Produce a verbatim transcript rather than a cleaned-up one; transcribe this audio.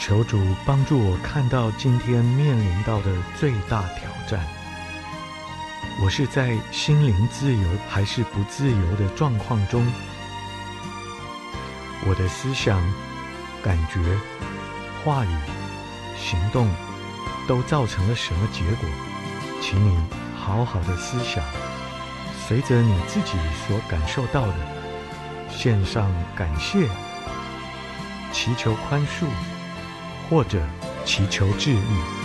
求主帮助我看到今天面临到的最大挑战。我是在心灵自由还是不自由的状况中？我的思想、感觉、话语、行动都造成了什么结果？请你好好的思想，随着你自己所感受到的，献上感谢，祈求宽恕，或者祈求治愈。